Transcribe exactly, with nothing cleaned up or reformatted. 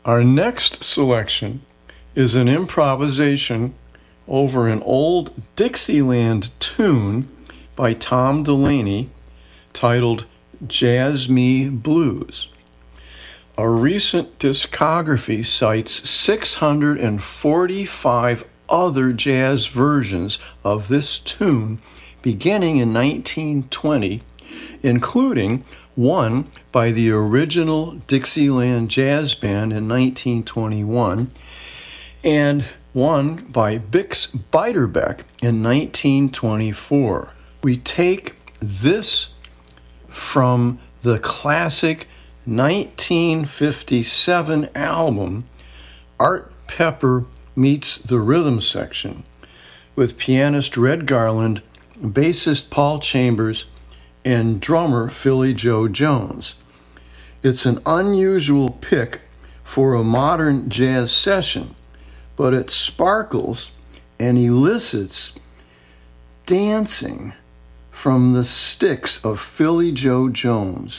Our next selection is an improvisation over an old Dixieland tune by Tom Delaney titled Jazz Me Blues. A recent discography cites six hundred forty-five other jazz versions of this tune beginning in nineteen twenty, including one by the original Dixieland Jazz Band in nineteen twenty-one and one by Bix Beiderbecke in nineteen twenty-four. We take this from the classic nineteen fifty-seven album Art Pepper Meets the Rhythm Section with pianist Red Garland, bassist Paul Chambers, and drummer Philly Joe Jones. It's an unusual pick for a modern jazz session, but it sparkles and elicits dancing from the sticks of Philly Joe Jones.